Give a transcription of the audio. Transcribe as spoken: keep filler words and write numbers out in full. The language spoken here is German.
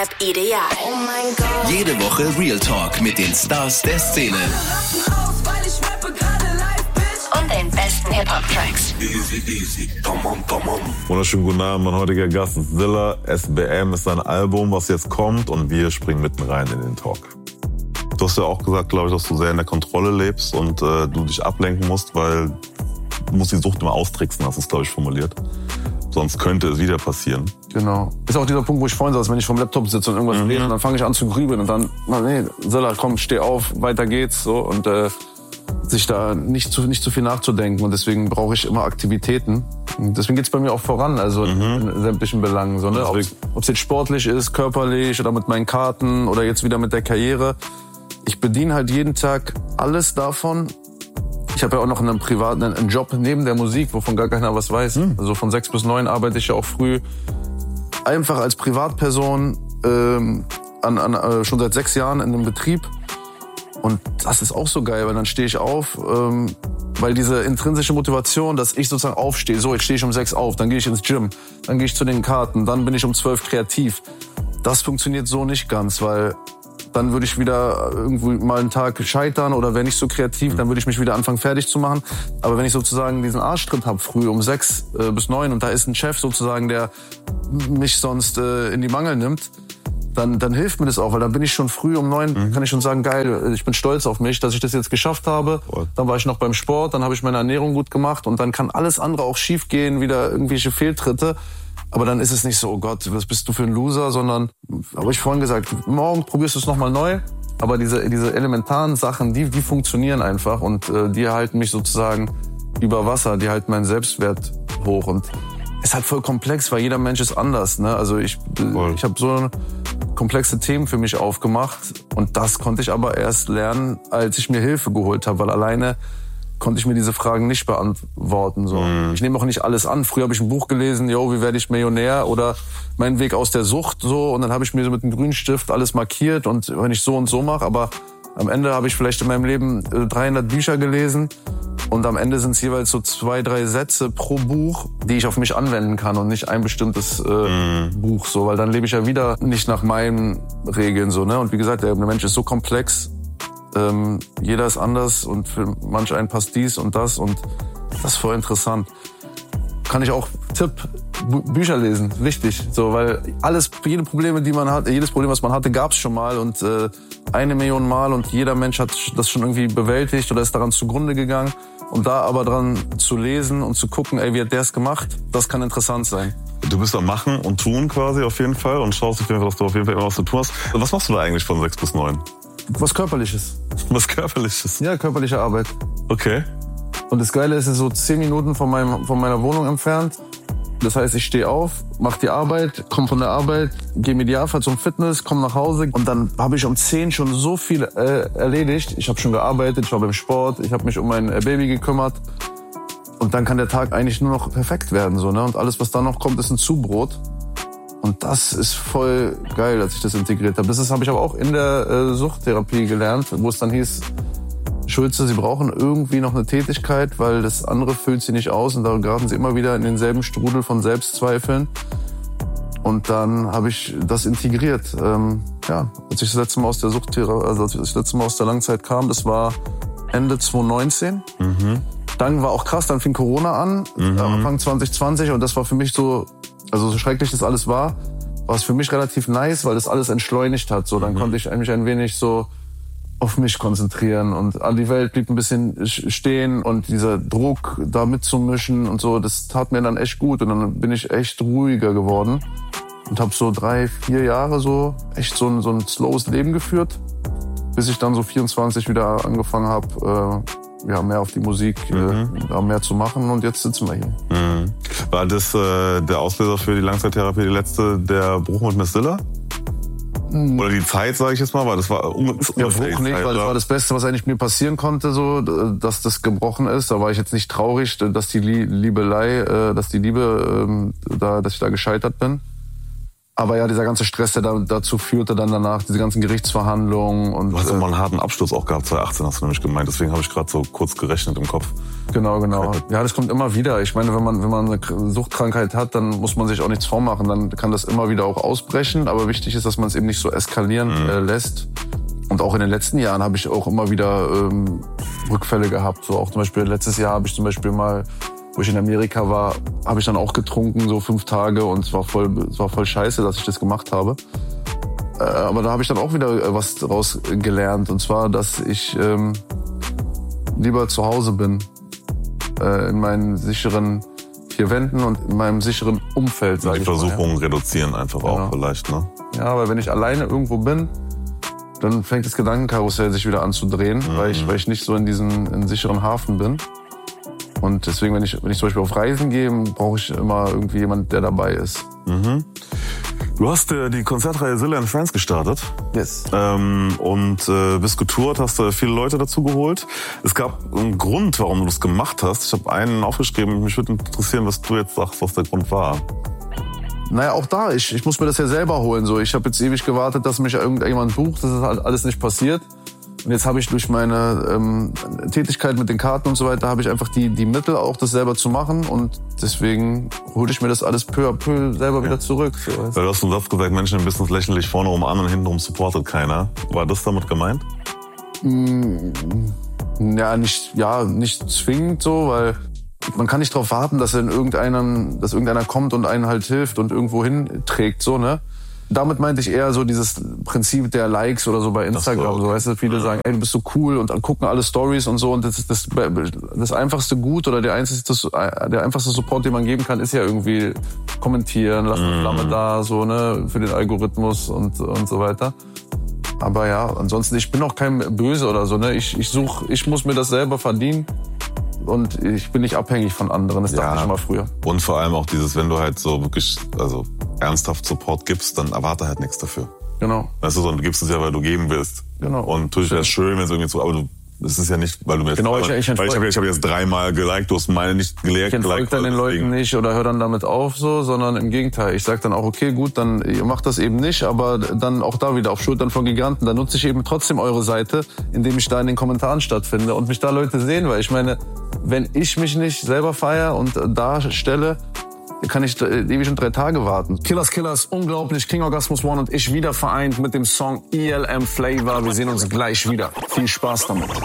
Ideal. Oh mein Gott. Jede Woche Real Talk mit den Stars der Szene. Und den besten Hip-Hop-Tracks. Easy, easy. Come on, come on. Wunderschönen guten Abend, mein heutiger Gast ist Zilla. S B M ist sein Album, was jetzt kommt, und wir springen mitten rein in den Talk. Du hast ja auch gesagt, glaube ich, dass du sehr in der Kontrolle lebst und äh, du dich ablenken musst, weil du musst die Sucht immer austricksen, hast du es, glaube ich, formuliert. Sonst könnte es wieder passieren. Genau. Ist auch dieser Punkt, wo ich vorhin saß, wenn ich vom Laptop sitze und irgendwas mhm. lese, dann fange ich an zu grübeln und dann, nee, Zilla, komm, steh auf, weiter geht's, so, und äh, sich da nicht zu, nicht zu viel nachzudenken, und deswegen brauche ich immer Aktivitäten. Und deswegen geht's bei mir auch voran, also mhm. in sämtlichen Belangen, so, ne? Ob es jetzt sportlich ist, körperlich oder mit meinen Karten oder jetzt wieder mit der Karriere. Ich bediene halt jeden Tag alles davon. Ich habe ja auch noch einen privaten einen Job neben der Musik, wovon gar keiner was weiß. Mhm. Also von sechs bis neun arbeite ich ja auch früh. Einfach als Privatperson ähm, an, an, äh, schon seit sechs Jahren in einem Betrieb. Und das ist auch so geil, weil dann stehe ich auf, ähm, weil diese intrinsische Motivation, dass ich sozusagen aufstehe, so, jetzt stehe ich um sechs auf, dann gehe ich ins Gym, dann gehe ich zu den Karten, dann bin ich um zwölf kreativ. Das funktioniert so nicht ganz, weil dann würde ich wieder irgendwie mal einen Tag scheitern, oder wäre nicht so kreativ, dann würde ich mich wieder anfangen, fertig zu machen. Aber wenn ich sozusagen diesen Arschtritt habe, früh um sechs äh, bis neun, und da ist ein Chef sozusagen, der mich sonst äh, in die Mangel nimmt, dann, dann hilft mir das auch, weil dann bin ich schon früh um neun, mhm. kann ich schon sagen, geil, ich bin stolz auf mich, dass ich das jetzt geschafft habe. Dann war ich noch beim Sport, dann habe ich meine Ernährung gut gemacht, und dann kann alles andere auch schief gehen, wieder irgendwelche Fehltritte. Aber dann ist es nicht so, oh Gott, was bist du für ein Loser, sondern, habe ich vorhin gesagt, morgen probierst du es nochmal neu. Aber diese, diese elementaren Sachen, die, die funktionieren einfach, und äh, die halten mich sozusagen über Wasser, die halten meinen Selbstwert hoch. Und es ist halt voll komplex, weil jeder Mensch ist anders, ne? Also ich, cool. ich habe so komplexe Themen für mich aufgemacht, und das konnte ich aber erst lernen, als ich mir Hilfe geholt habe, weil alleine konnte ich mir diese Fragen nicht beantworten. So. Mm. Ich nehme auch nicht alles an. Früher habe ich ein Buch gelesen, yo, wie werde ich Millionär, oder mein Weg aus der Sucht, so, und dann habe ich mir so mit einem Grünstift alles markiert, und wenn ich so und so mache, aber am Ende habe ich vielleicht in meinem Leben dreihundert Bücher gelesen, und am Ende sind es jeweils so zwei, drei Sätze pro Buch, die ich auf mich anwenden kann, und nicht ein bestimmtes äh, mm. Buch, so, weil dann lebe ich ja wieder nicht nach meinen Regeln, so, ne? Und wie gesagt, der Mensch ist so komplex. Ähm, jeder ist anders, und für manch einen passt dies und das, und das ist voll interessant. Kann ich auch Tipp, B- Bücher lesen, wichtig, so, weil alles, jede Probleme, die man hat, jedes Problem, was man hatte, gab's schon mal, und äh, eine Million Mal, und jeder Mensch hat das schon irgendwie bewältigt oder ist daran zugrunde gegangen, und da aber dran zu lesen und zu gucken, ey, wie hat der es gemacht, das kann interessant sein. Du bist am Machen und Tun quasi auf jeden Fall, und schaust auf jeden Fall, dass du auf jeden Fall immer was zu tun hast. Was machst du da eigentlich von sechs bis neun? Was Körperliches. Was Körperliches? Ja, körperliche Arbeit. Okay. Und das Geile ist, es ist so zehn Minuten von, meinem, von meiner Wohnung entfernt. Das heißt, ich stehe auf, mache die Arbeit, komme von der Arbeit, gehe im Idealfall zum Fitness, komme nach Hause, und dann habe ich um zehn schon so viel äh, erledigt. Ich habe schon gearbeitet, ich war beim Sport, ich habe mich um mein Baby gekümmert. Und dann kann der Tag eigentlich nur noch perfekt werden, so, ne? Und alles, was da noch kommt, ist ein Zubrot. Und das ist voll geil, dass ich das integriert habe. Das habe ich aber auch in der äh, Suchttherapie gelernt, wo es dann hieß, Schulze, Sie brauchen irgendwie noch eine Tätigkeit, weil das andere füllt Sie nicht aus, und da geraten Sie immer wieder in denselben Strudel von Selbstzweifeln. Und dann habe ich das integriert. Ähm, ja, als ich das letzte Mal aus der Suchttherapie, also als ich das letzte Mal aus der Langzeit kam, das war Ende zwanzig neunzehn. Mhm. Dann war auch krass, dann fing Corona an, mhm. Anfang zwanzig zwanzig, und das war für mich so, also so schrecklich das alles war, war es für mich relativ nice, weil das alles entschleunigt hat. So, dann mhm. konnte ich mich ein wenig so auf mich konzentrieren, und die Welt blieb ein bisschen stehen, und dieser Druck, da mitzumischen und so, das tat mir dann echt gut, und dann bin ich echt ruhiger geworden und habe so drei, vier Jahre so echt so ein, so ein slowes Leben geführt, bis ich dann so vierundzwanzig wieder angefangen habe, äh, ja, mehr auf die Musik, mhm. äh, da mehr zu machen, und jetzt sitzen wir hier. Mhm. War das äh, der Auslöser für die Langzeittherapie, die letzte, der Bruch mit Miss Zilla? Mhm. Oder die Zeit, sage ich jetzt mal, weil das war ungefähr. Ja, Bruch nicht, Zeit, weil das war das Beste, was eigentlich mir passieren konnte, so, dass das gebrochen ist. Da war ich jetzt nicht traurig, dass die Liebelei, dass die Liebe, da, dass ich da gescheitert bin. Aber ja, dieser ganze Stress, der da, dazu führte dann danach, diese ganzen Gerichtsverhandlungen. Und, Du hast äh, immer einen harten Absturz auch gehabt, zwanzig achtzehn hast du nämlich gemeint. Deswegen habe ich gerade so kurz gerechnet im Kopf. Genau, genau. Ja, das kommt immer wieder. Ich meine, wenn man, wenn man eine Suchtkrankheit hat, dann muss man sich auch nichts vormachen. Dann kann das immer wieder auch ausbrechen. Aber wichtig ist, dass man es eben nicht so eskalieren mhm. äh, lässt. Und auch in den letzten Jahren habe ich auch immer wieder ähm, Rückfälle gehabt. So auch zum Beispiel letztes Jahr habe ich zum Beispiel mal, wo ich in Amerika war, habe ich dann auch getrunken, so fünf Tage. Und es war voll, es war voll scheiße, dass ich das gemacht habe. Äh, aber da habe ich dann auch wieder was daraus gelernt. Und zwar, dass ich ähm, lieber zu Hause bin. In meinen sicheren vier Wänden und in meinem sicheren Umfeld, sage ich mal. Die Versuchungen ja. reduzieren einfach genau. auch vielleicht, ne? Ja, weil wenn ich alleine irgendwo bin, dann fängt das Gedankenkarussell sich wieder an zu drehen, mhm. weil ich, weil ich nicht so in diesen in sicheren Hafen bin. Und deswegen, wenn ich, wenn ich zum Beispiel auf Reisen gehe, brauche ich immer irgendwie jemand, der dabei ist. Mhm. Du hast äh, die Konzertreihe Zilla and Friends gestartet. Yes. Ähm, und äh, bist getourt, hast äh, viele Leute dazu geholt. Es gab einen Grund, warum du das gemacht hast. Ich habe einen aufgeschrieben. Mich würde interessieren, was du jetzt sagst, was der Grund war. Naja, auch da, ich, ich muss mir das ja selber holen. So, ich habe jetzt ewig gewartet, dass mich irgendjemand bucht. Das ist halt alles nicht passiert. Und jetzt habe ich durch meine ähm, Tätigkeit mit den Karten und so weiter, habe ich einfach die, die Mittel, auch das selber zu machen. Und deswegen hole ich mir das alles peu à peu selber ja. wieder zurück. So, weißt du? Du hast einen Satz gesagt, Menschen ein bisschen lächerlich vorne rum an und hintenrum supportet keiner. War das damit gemeint? Mm, ja, nicht, ja, nicht zwingend so, weil man kann nicht darauf warten, dass in irgendeinem, dass irgendeiner kommt und einen halt hilft und irgendwo hinträgt, so, ne? Damit meinte ich eher so dieses Prinzip der Likes oder so bei Instagram. Okay. So, weißt du, viele ja. sagen, ey, du bist so cool und dann gucken alle Stories und so. Und das ist das, das einfachste Gut oder der einzigste, der einfachste Support, den man geben kann, ist ja irgendwie kommentieren, lass eine Flamme da, so, ne, für den Algorithmus und, und so weiter. Aber ja, ansonsten, ich bin auch kein Böse oder so, ne. Ich, ich such, ich muss mir das selber verdienen. Und ich bin nicht abhängig von anderen, das ja. dachte ich immer früher. Und vor allem auch dieses, wenn du halt so wirklich, also ernsthaft Support gibst, dann erwarte halt nichts dafür. Genau. Weißt du, sondern du gibst es ja, weil du geben willst. Genau. Und natürlich wäre es schön, wenn es irgendwie so, aber du, das ist ja nicht, weil du mir jetzt, genau, ich, ich, weil ich habe ich hab jetzt dreimal geliked, du hast meine nicht geliked. Ich entfolge dann den Leuten nicht oder hör dann damit auf, so, sondern im Gegenteil. Ich sag dann auch, okay, gut, dann ihr macht das eben nicht, aber dann auch da wieder auf Schultern von Giganten. Dann nutze ich eben trotzdem eure Seite, indem ich da in den Kommentaren stattfinde und mich da Leute sehen, weil ich meine, wenn ich mich nicht selber feiere und darstelle, kann ich ewig schon drei Tage warten. Killers, Killers, unglaublich. King Orgasmus One und ich wieder vereint mit dem Song E L M Flavor. Wir sehen uns gleich wieder. Viel Spaß damit.